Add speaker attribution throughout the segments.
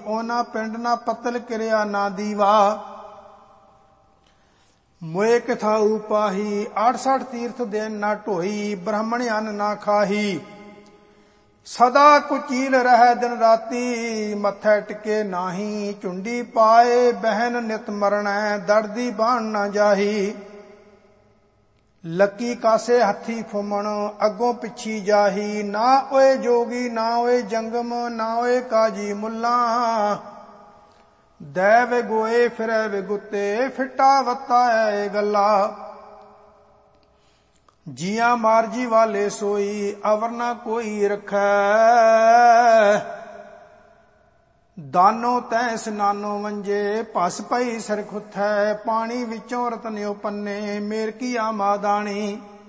Speaker 1: ਉਹਨਾਂ ਪਿੰਡ ਨਾ ਪੱਤਲ ਕਿਰਿਆ ਨਾ ਦੀਵਾ। मोए किथाऊ पाही 68 तीर्थ दिन ना ढोई, ब्राह्मण अन्न ना खाही। सदा कुचील रह दिन राती, मत्थे टिके नाही। झुंडी पाए बहन नित मरणै, दर्दी बाण ना जाही। लकी कासे हथी फुमण, अगों पिछी जाही। ना ओए जोगी ना ओए जंगम, ना ओए काजी मुल्ला। दै वे गोए फिरै वे गुत्ते, फिटा वत्ता है गल्ला। जिया मारजी वाले सोई, अवर ना कोई रखै। दानो तै स्नानो वंजे, भस पई सिर खुथै। पानी विचों रतन्यो पन्ने, मेर कीया मादानी।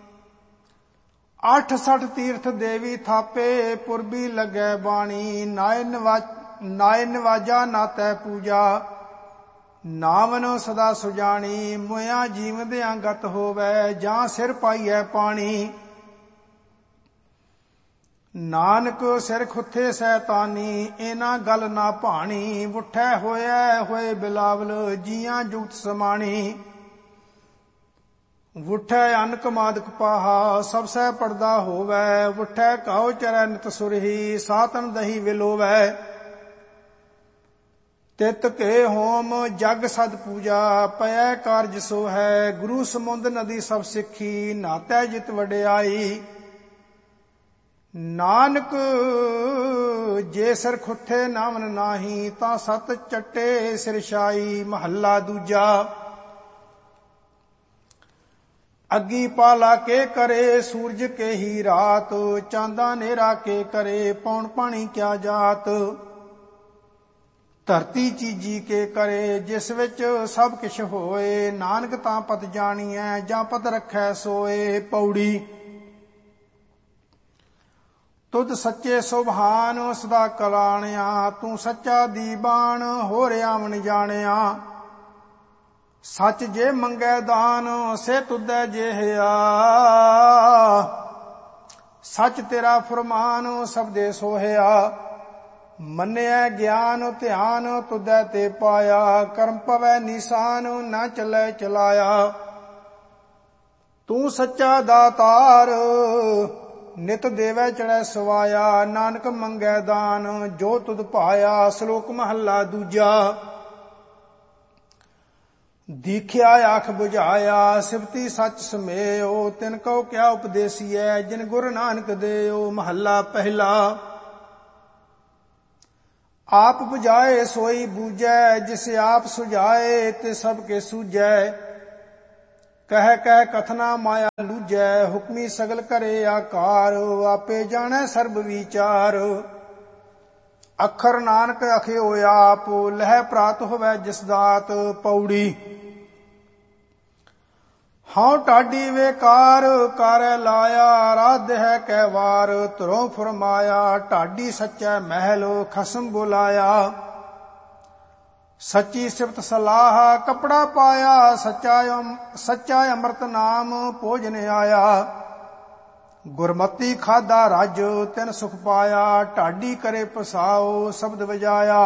Speaker 1: 68 तीर्थ देवी थापे, पुरबी लगै बाणी। नाय निवाजा ना तै पूजा, नावन सदा सुजानी। मोया जीवदियां गत होवै, जां सिर पाईऐ पानी। नानक सिर खुथे सैतानी, इना गल ना भाणी। उठै होया होए बिलावल, जियां जुगत समाणी। उठै अनक मादक पाहा, सब सह पड़दा होवै। उठै काउ चरै नित सुरही, सातन दही विलोवै। तित के होम जग सद पूजा, पै कारज सो है। गुरु समुंद नदी सब सिखी, नातै जित वड्याई। नानक जे सिर खुथे नावन नाही, तां सत चट्टे सिरशाई। महला दूजा। अग्गी पाला के करे, सूरज के ही रात। चांदा नेरा के करे, पौन पानी क्या जात। धरती चीजी के करे, जिस विच सब किश होए। नानक तां पत जाणीਐ, ਜਾਂ पत रखै सोए। पौड़ी। तुद सच्चे सुभान सदा कलाणिया, तू सच्चा दीबान होर आवन जाणिया। सच जे मंगै दान, से तुदै जेहिया। सच तेरा फरमान, सबदे सोहिया। मन्निया ज्ञान ध्यान, तुदै ते पाया। कर्म पवै निशान, ना चलै चलाया। तू सच्चा दातार, नित देवै चढ़ै सवाया। नानक मंगै दान, जो तुद पाया। श्लोक महला दूजा। दीख्या आख बुझाया, सिफती सच समेओ। तिन कौ क्या उपदेसिਐ, जिन गुर नानक देओ। महला पहला। आप बुझाए सोई बूझै, जिस आप सुझाए, ते सब के सूझै। कह कह कथना माया लूझै, हुक्मी सगल करे आकार। आपे जाणै सर्ब विचार, अखर नानक अखियो आप। लह प्रात होवै जिस दात। पौड़ी। हाँ टाडी वेकार, कारै लाया। राध है कै वार, तुरों फरमाया। ढाडी सच्चै महल, खसम बुलाया। सच्ची सिफत सलाह, कपड़ा पाया। सच्चा अमृत नाम, भोजन आया। गुरमति खादा रज, तिन सुख पाया। ढाडी करे पसाओ, शब्द वजाया।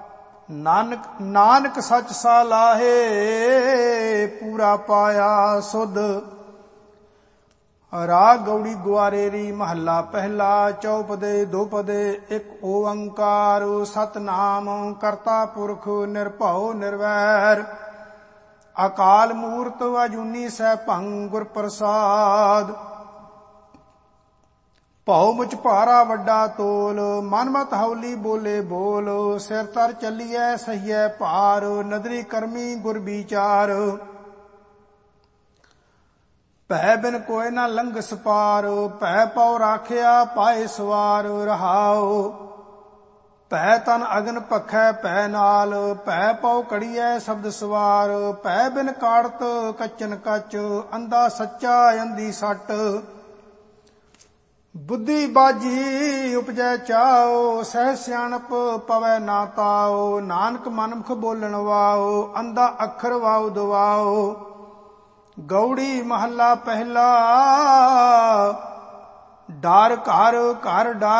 Speaker 1: नानक सच सालाहे, पूरा पाया सुध। राग गौड़ी ग्वारेरी। महला पहला। चौपदे दोपदे एक ओंकार। सतनाम करता पुरख, निरभਉ निर्वैर। अकाल मूरत अजूनी सैभं, गुर प्रसाद। ਭਉ ਮੁਝ ਭਾਰਾ ਵੱਡਾ ਤੋਲ, ਮਨ ਮਤ ਹੌਲੀ ਬੋਲੇ ਬੋਲ। ਸਿਰ ਤਰ ਚੱਲੀਐ ਸਹੀਐ ਭਾਰ, ਨਦਰੀ ਕਰਮੀ ਗੁਰ ਵਿਚਾਰ। ਭੈ ਬਿਨ ਕੋਇ ਨਾ ਲੰਘ ਸਪਾਰ, ਭੈ ਪਉ ਰਾਖਿਆ ਪਾਏ ਸਵਾਰ। ਰਹਾਉ ਭੈ ਤਨ ਅਗਨ ਭਖੈ ਭੈ ਨਾਲ, ਭੈ ਪਉ ਕੜੀਐ ਸ਼ਬਦ ਸਵਾਰ। ਭੈ ਬਿਨ ਕਾੜਤ ਕੱਚਨ ਕੱਚ, ਅੰਧਾ ਸੱਚਾ ਅੰਧੀ ਸੱਟ। बुद्धि बाजी उपजै चाओ, सह सियाणप पवै ना ताओ। नानक मनमुख बोलन वाओ, अंधा अखर वाओ दवाओ। गौड़ी महला पहला। डार घर घर डार